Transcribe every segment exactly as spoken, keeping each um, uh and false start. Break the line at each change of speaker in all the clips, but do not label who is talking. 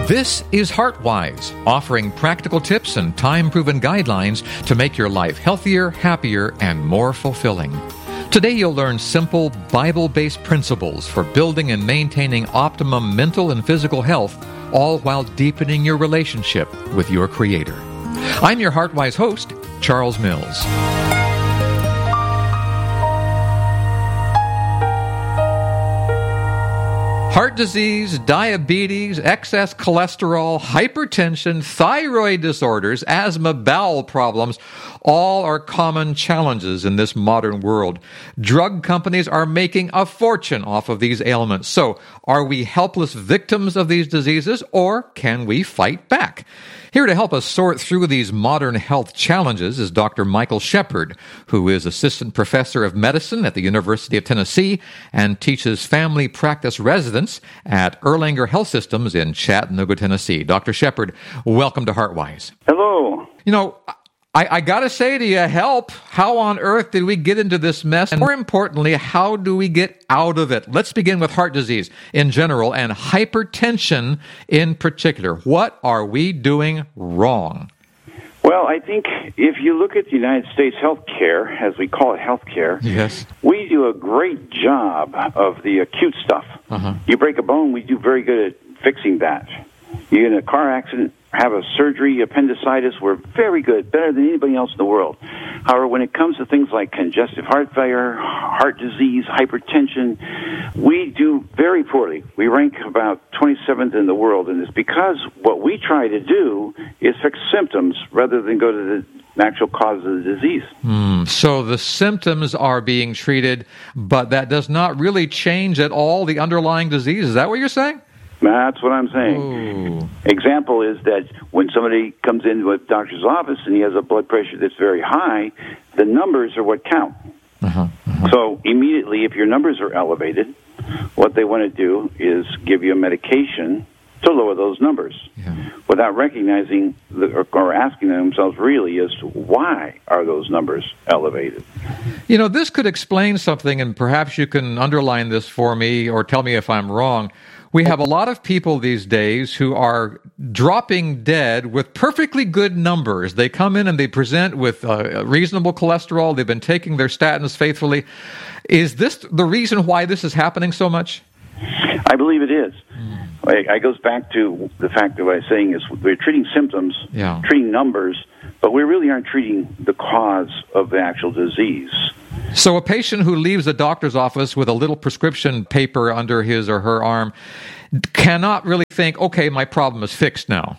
This is HeartWise, offering practical tips and time-proven guidelines to make your life healthier, happier, and more fulfilling. Today you'll learn simple, Bible-based principles for building and maintaining optimum mental and physical health, all while deepening your relationship with your Creator. I'm your HeartWise host, Charles Mills. Heart disease, diabetes, excess cholesterol, hypertension, thyroid disorders, asthma, bowel problems, all are common challenges in this modern world. Drug companies are making a fortune off of these ailments. So, are we helpless victims of these diseases, or can we fight back? Here to help us sort through these modern health challenges is Doctor Michael Shepard, who is Assistant Professor of Medicine at the University of Tennessee and teaches family practice residents at Erlanger Health Systems in Chattanooga, Tennessee. Doctor Shepard, welcome to HeartWise.
Hello.
You know, I, I got to say to you, help. How on earth did we get into this mess? And more importantly, how do we get out of it? Let's begin with heart disease in general and hypertension in particular. What are we doing wrong?
Well, I think if you look at the United States health care, as we call it health care,
yes,
we do a great job of the acute stuff. Uh-huh. You break a bone, we do very good at fixing that. You get in a car accident, have a surgery, appendicitis, we're very good, better than anybody else in the world. However, when it comes to things like congestive heart failure, heart disease, hypertension, we do very poorly. We rank about twenty-seventh in the world, and it's because what we try to do is fix symptoms rather than go to the actual cause of the disease.
Mm, so the symptoms are being treated, but that does not really change at all the underlying disease. Is that what you're saying?
That's what I'm saying.
Ooh.
Example is that when somebody comes into a doctor's office and he has a blood pressure that's very high, the numbers are what count. Uh-huh, uh-huh. So immediately, if your numbers are elevated, what they want to do is give you a medication to lower those numbers, yeah, without recognizing the, or, or asking themselves really as to why are those numbers elevated.
You know, this could explain something, and perhaps you can underline this for me or tell me if I'm wrong. We have a lot of people these days who are dropping dead with perfectly good numbers. They come in and they present with uh, reasonable cholesterol. They've been taking their statins faithfully. Is this the reason why this is happening so much?
I believe it is. Mm. It goes back to the fact that what I'm saying is we're treating symptoms, yeah, treating numbers, but we really aren't treating the cause of the actual disease.
So a patient who leaves the doctor's office with a little prescription paper under his or her arm cannot really think, okay, my problem is fixed now.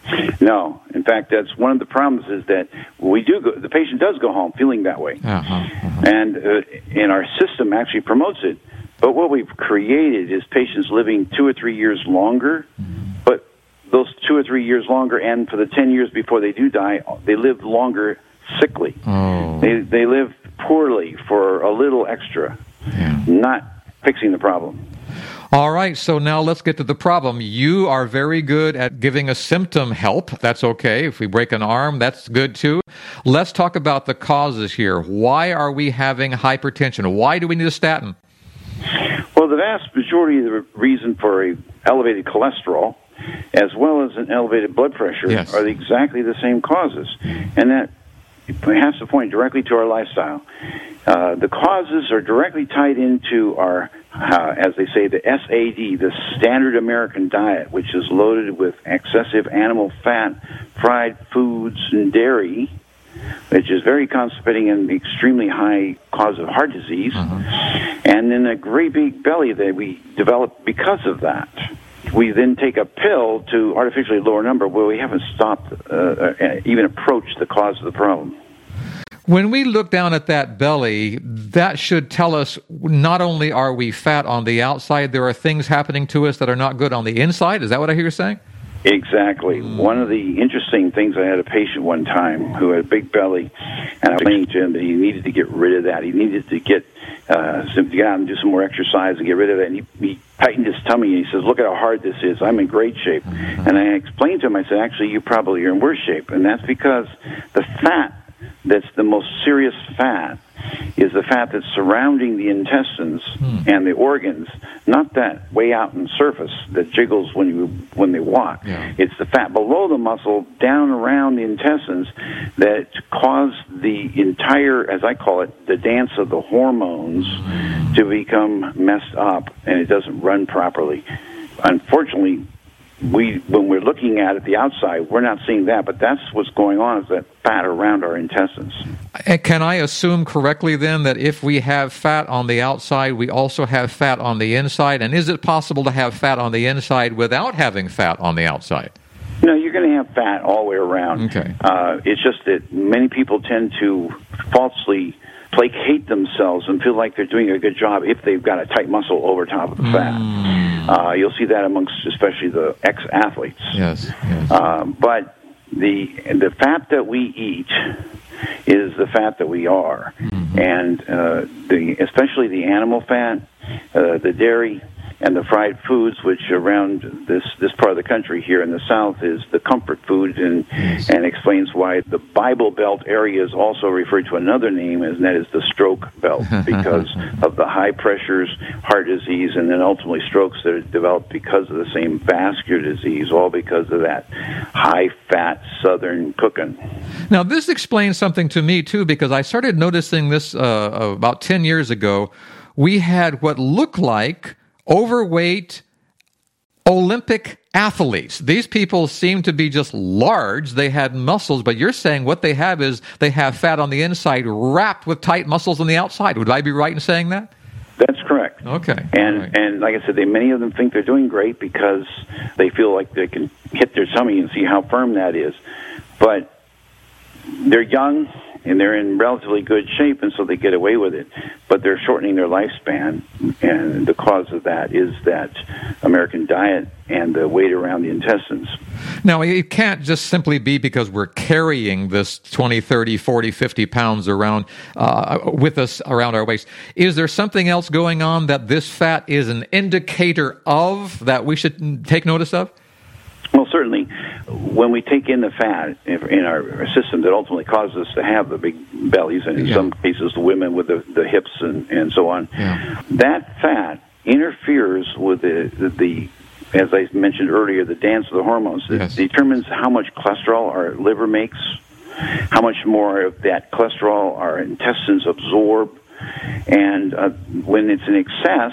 No. In fact, that's one of the problems is that we do go, the patient does go home feeling that way. Uh-huh, uh-huh. And, uh, and our system actually promotes it. But what we've created is patients living two or three years longer, mm-hmm, but those two or three years longer, and for the ten years before they do die, they live longer sickly. Oh. They, they live poorly for a little extra, yeah, not fixing the problem.
All right, so now let's get to the problem. You are very good at giving a symptom help. That's okay. If we break an arm, that's good too. Let's talk about the causes here. Why are we having hypertension? Why do we need a statin?
Well, the vast majority of the reason for a elevated cholesterol as well as an elevated blood pressure, yes, are exactly the same causes. And that has to point directly to our lifestyle. Uh, the causes are directly tied into our, uh, as they say, the S A D, the standard American diet, which is loaded with excessive animal fat, fried foods, and dairy, which is very constipating and extremely high cause of heart disease, uh-huh, and then a great big belly that we develop because of that. We then take a pill to artificially lower number where we haven't stopped, uh, uh, even approached the cause of the problem.
When we look down at that belly, that should tell us not only are we fat on the outside, there are things happening to us that are not good on the inside. Is that what I hear you saying?
Exactly. Mm. One of the interesting things, I had a patient one time who had a big belly, and I was saying to him that he needed to get rid of that. He needed to get uh, some, to get out and do some more exercise and get rid of it. And he, he tightened his tummy, and he says, look at how hard this is. I'm in great shape. Mm-hmm. And I explained to him, I said, actually, you probably are in worse shape. And that's because the fat that's the most serious fat is the fat that's surrounding the intestines hmm. and the organs, not that way out in the surface that jiggles when you when they walk.
Yeah.
It's the fat below the muscle, down around the intestines, that cause the entire, as I call it, the dance of the hormones hmm. to become messed up, and it doesn't run properly. Unfortunately, we when we're looking at it, the outside, we're not seeing that, but that's what's going on, is that fat around our intestines.
Can I assume correctly then that if we have fat on the outside, we also have fat on the inside? And is it possible to have fat on the inside without having fat on the outside?
No, you're going to have fat all the way around.
Okay.
Uh, it's just that many people tend to falsely placate themselves and feel like they're doing a good job if they've got a tight muscle over top of the fat.
Mm.
Uh, you'll see that amongst especially the ex-athletes.
Yes. yes.
Uh, but the the fat that we eat is the fat that we are, mm-hmm. and uh, the especially the animal fat, uh, the dairy, and the fried foods, which around this, this part of the country here in the South is the comfort food, and yes. and explains why the Bible Belt area is also referred to another name, and that is the stroke belt, because of the high pressures, heart disease, and then ultimately strokes that are developed because of the same vascular disease, all because of that high-fat Southern cooking.
Now, this explains something to me, too, because I started noticing this uh, about ten years ago. We had what looked like overweight Olympic athletes. These people seem to be just large. They had muscles, but you're saying what they have is they have fat on the inside wrapped with tight muscles on the outside. Would I be right in saying that?
That's correct.
Okay.
And
right.
and like I said, they, many of them think they're doing great because they feel like they can hit their tummy and see how firm that is. But they're young, and they're in relatively good shape, and so they get away with it. But they're shortening their lifespan, and the cause of that is that American diet and the weight around the intestines.
Now, it can't just simply be because we're carrying this twenty, thirty, forty, fifty pounds around uh, with us around our waist. Is there something else going on that this fat is an indicator of that we should take notice of?
Well, certainly, when we take in the fat in our system that ultimately causes us to have the big bellies, and in yeah. some cases the women with the, the hips and, and so on,
yeah.
that fat interferes with the, the, the, as I mentioned earlier, the dance of the hormones. It
yes.
determines how much cholesterol our liver makes, how much more of that cholesterol our intestines absorb, and uh, when it's in excess,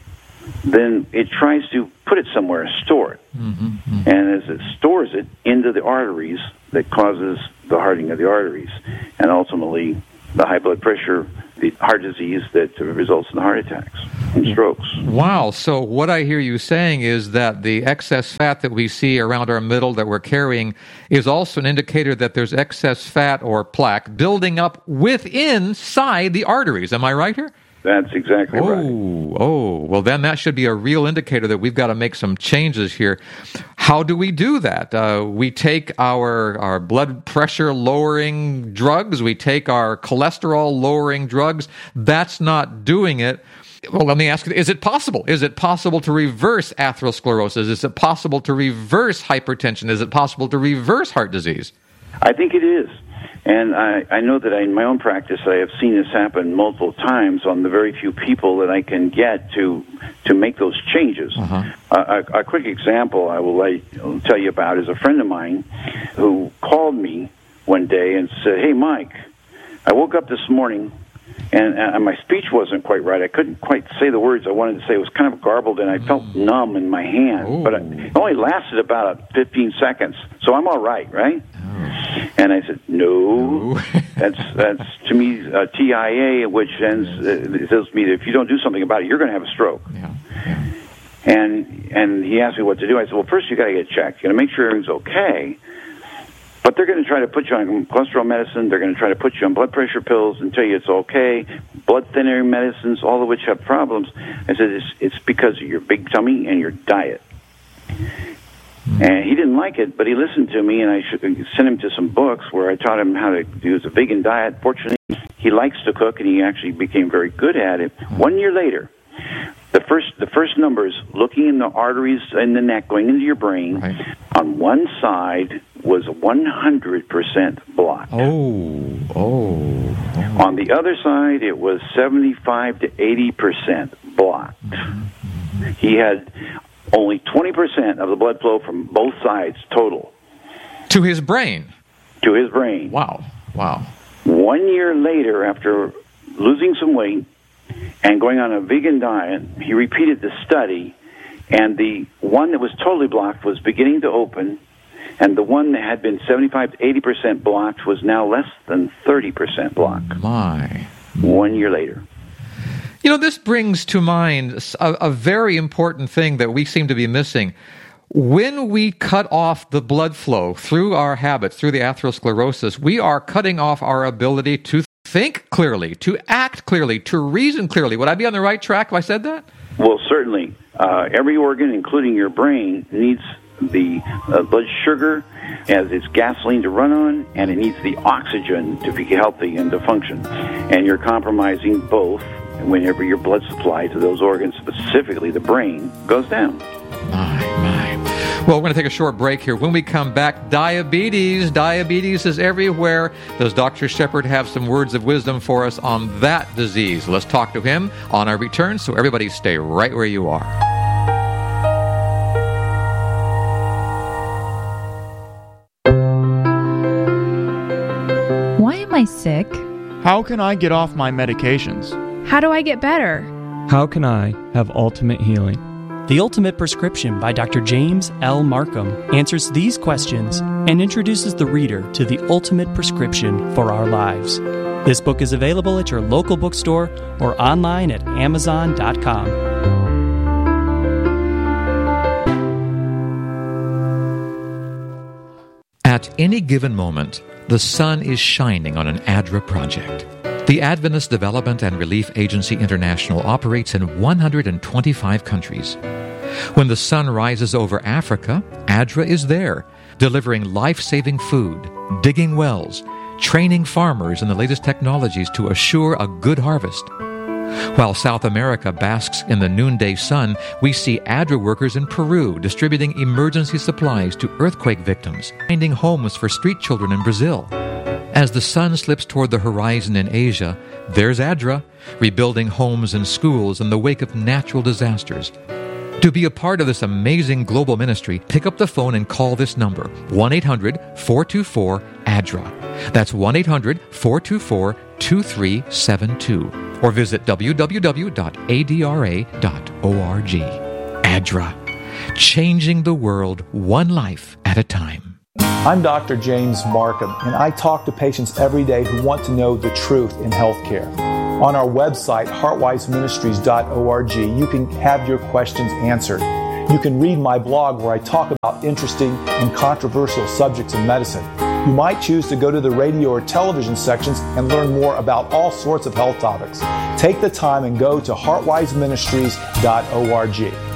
then it tries to put it somewhere, store it.
Mm-hmm, mm-hmm.
And as it stores it into the arteries, that causes the hardening of the arteries, and ultimately the high blood pressure, the heart disease that results in heart attacks and strokes.
Wow. So what I hear you saying is that the excess fat that we see around our middle that we're carrying is also an indicator that there's excess fat or plaque building up within inside the arteries. Am I right here?
That's exactly
oh,
right.
Oh, well, then that should be a real indicator that we've got to make some changes here. How do we do that? Uh, we take our, our blood pressure lowering drugs. We take our cholesterol lowering drugs. That's not doing it. Well, let me ask you, is it possible? Is it possible to reverse atherosclerosis? Is it possible to reverse hypertension? Is it possible to reverse heart disease?
I think it is. And I, I know that I, in my own practice, I have seen this happen multiple times on the very few people that I can get to to make those changes.
Uh-huh.
Uh, a, a quick example I will like, I'll tell you about is a friend of mine who called me one day and said, "Hey, Mike, I woke up this morning and, and my speech wasn't quite right. I couldn't quite say the words I wanted to say. It was kind of garbled, and I felt mm. numb in my hand.
Ooh.
But it only lasted about fifteen seconds, so I'm all right, right?" And I said, no, no. that's that's to me uh, T I A, which ends uh, it tells me that if you don't do something about it, you're going to have a stroke.
Yeah. Yeah.
And and he asked me what to do. I said, well, first you got to get checked. You got to make sure everything's okay. But they're going to try to put you on cholesterol medicine. They're going to try to put you on blood pressure pills and tell you it's okay. Blood thinner medicines, all of which have problems. I said, it's, it's because of your big tummy and your diet. And he didn't like it, but he listened to me, and I sent him to some books where I taught him how to do a vegan diet. Fortunately, he likes to cook, and he actually became very good at it. One year later, the first the first numbers, looking in the arteries in the neck, going into your brain,
right.
on one side was one hundred percent blocked.
Oh, oh, oh.
On the other side, it was seventy-five to eighty percent blocked. He had only twenty percent of the blood flow from both sides total.
To his brain?
To his brain.
Wow. Wow.
One year later, after losing some weight and going on a vegan diet, he repeated the study, and the one that was totally blocked was beginning to open, and the one that had been seventy-five to eighty percent blocked was now less than thirty percent blocked.
My.
One year later.
You know, this brings to mind a, a very important thing that we seem to be missing. When we cut off the blood flow through our habits, through the atherosclerosis, we are cutting off our ability to think clearly, to act clearly, to reason clearly. Would I be on the right track if I said that?
Well, certainly. Uh, every organ, including your brain, needs the uh, blood sugar as its gasoline to run on, and it needs the oxygen to be healthy and to function. And you're compromising both whenever your blood supply to those organs, specifically the brain, goes down.
My, my. Well, we're going to take a short break here. When we come back, diabetes. Diabetes is everywhere. Does Doctor Shepherd have some words of wisdom for us on that disease? Let's talk to him on our return, so everybody stay right where you are.
Why am I sick?
How can I get off my medications?
How do I get better?
How can I have ultimate healing?
The Ultimate Prescription by Doctor James L. Markham answers these questions and introduces the reader to the ultimate prescription for our lives. This book is available at your local bookstore or online at amazon dot com.
At any given moment, the sun is shining on an ADRA project. The Adventist Development and Relief Agency International operates in one hundred twenty-five countries. When the sun rises over Africa, ADRA is there, delivering life-saving food, digging wells, training farmers in the latest technologies to assure a good harvest. While South America basks in the noonday sun, we see ADRA workers in Peru distributing emergency supplies to earthquake victims, finding homes for street children in Brazil. As the sun slips toward the horizon in Asia, there's ADRA, rebuilding homes and schools in the wake of natural disasters. To be a part of this amazing global ministry, pick up the phone and call this number, one eight hundred four two four A D R A. That's one eight hundred four two four two three seven two. Or visit w w w dot a d r a dot org. ADRA, changing the world one life at a time.
I'm Doctor James Markham, and I talk to patients every day who want to know the truth in healthcare. On our website, heart wise ministries dot org, you can have your questions answered. You can read my blog where I talk about interesting and controversial subjects in medicine. You might choose to go to the radio or television sections and learn more about all sorts of health topics. Take the time and go to heart wise ministries dot org.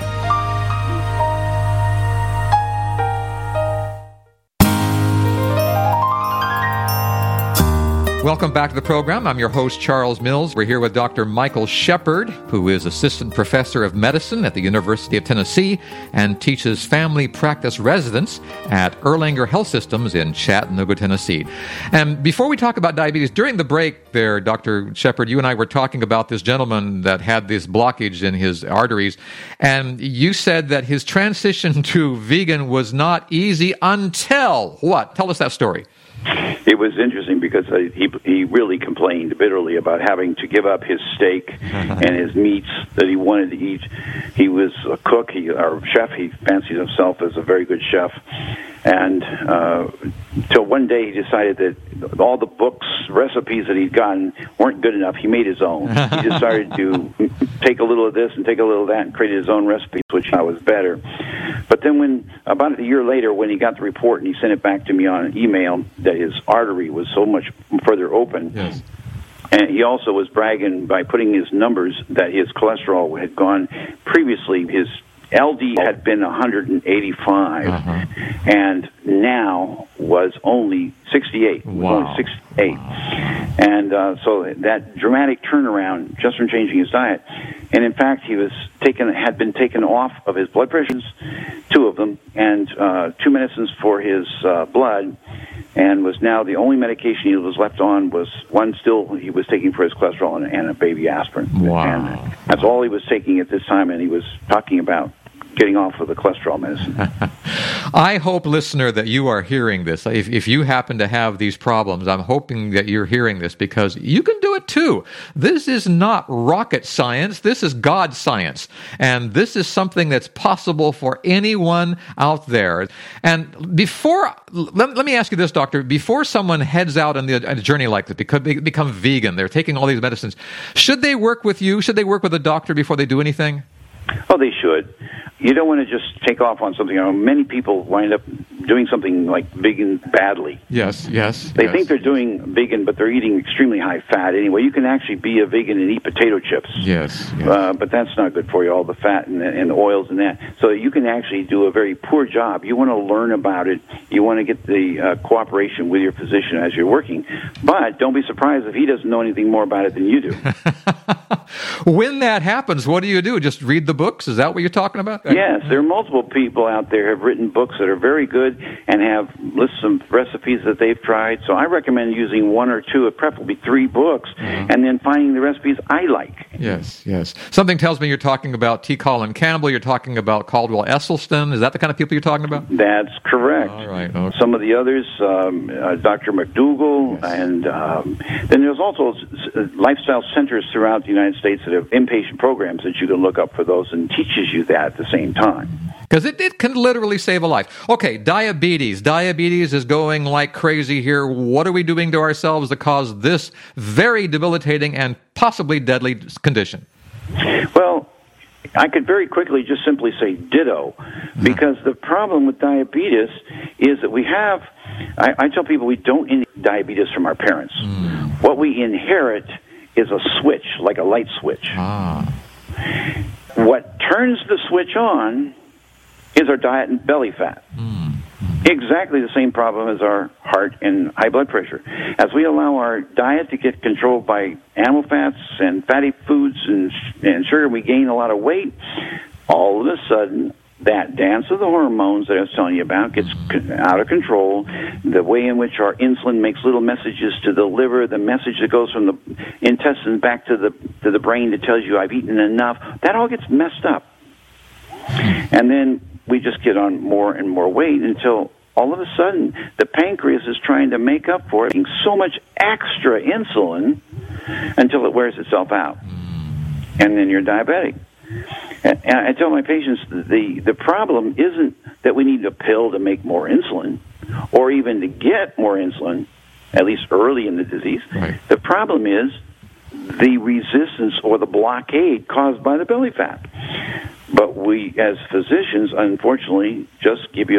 Welcome back to the program. I'm your host, Charles Mills. We're here with Doctor Michael Shepherd, who is Assistant Professor of Medicine at the University of Tennessee and teaches family practice residents at Erlanger Health Systems in Chattanooga, Tennessee. And before we talk about diabetes, during the break there, Doctor Shepherd, you and I were talking about this gentleman that had this blockage in his arteries, and you said that his transition to vegan was not easy until what? Tell us that story.
It was interesting because uh, he he really complained bitterly about having to give up his steak and his meats that he wanted to eat. He was a cook, he, or chef. He fancied himself as a very good chef. And uh, till one day he decided that all the books, recipes that he'd gotten weren't good enough. He made his own. He decided to take a little of this and take a little of that and create his own recipes, which I was better. But then when, about a year later, when he got the report and he sent it back to me on an email that his artery was so much further open,
yes.
And he also was bragging by putting his numbers that his cholesterol had gone previously, his L D had been one hundred eighty-five, uh-huh. and now was only sixty-eight.
Wow.
Was only sixty-eight. Wow. And uh, so that dramatic turnaround just from changing his diet. And in fact, he was taken, had been taken off of his blood pressures, two of them, and uh, two medicines for his uh, blood, and was now the only medication he was left on was one still he was taking for his cholesterol and, and a baby aspirin.
Wow.
And that's all he was taking at this time, and he was talking about getting off of the cholesterol medicine.
I hope, listener, that you are hearing this. If, if you happen to have these problems, I'm hoping that you're hearing this because you can do it too. This is not rocket science. This is God science. And this is something that's possible for anyone out there. And before, let, let me ask you this, doctor, before someone heads out on, the, on a journey like this, become, become vegan, they're taking all these medicines, should they work with you? Should they work with a doctor before they do anything?
Oh, they should. You don't want to just take off on something. You know, many people wind up doing something like vegan badly.
Yes, yes.
They
yes.
think they're doing vegan, but they're eating extremely high fat anyway. You can actually be a vegan and eat potato chips.
Yes, yes.
Uh, but that's not good for you, all the fat and the, and the oils and that. So you can actually do a very poor job. You want to learn about it. You want to get the uh, cooperation with your physician as you're working. But don't be surprised if he doesn't know anything more about it than you do.
When that happens, what do you do? Just read the books? Is that what you're talking about?
Yes, there are multiple people out there who have written books that are very good and have lists of recipes that they've tried. So I recommend using one or two, preferably three books, mm-hmm. and then finding the recipes I like.
Yes, yes. Something tells me you're talking about T. Colin Campbell. You're talking about Caldwell Esselstyn. Is that the kind of people you're talking about?
That's correct.
All right. Okay.
Some of the others, um, uh, Doctor McDougall, yes. and um, then there's also lifestyle centers throughout the United States that have inpatient programs that you can look up for those and teaches you that at the same time.
Because it, it can literally save a life. Okay, diabetes. Diabetes is going like crazy here. What are we doing to ourselves to cause this very debilitating and possibly deadly condition?
Well, I could very quickly just simply say ditto, because the problem with diabetes is that we have, I, I tell people we don't inherit diabetes from our parents. Mm. What we inherit is a switch, like a light switch.
Ah.
What turns the switch on is our diet and belly fat.
Mm.
Exactly the same problem as our heart and high blood pressure. As we allow our diet to get controlled by animal fats and fatty foods and, and sugar, we gain a lot of weight. All of a sudden, that dance of the hormones that I was telling you about gets out of control. The way in which our insulin makes little messages to the liver, the message that goes from the intestines back to the to the brain that tells you I've eaten enough, that all gets messed up. And then we just get on more and more weight until all of a sudden the pancreas is trying to make up for it, eating so much extra insulin until it wears itself out. And then you're diabetic. And I tell my patients the, the problem isn't that we need a pill to make more insulin or even to get more insulin, at least early in the disease.
Right.
The problem is the resistance or the blockade caused by the belly fat. But we, as physicians, unfortunately, just give you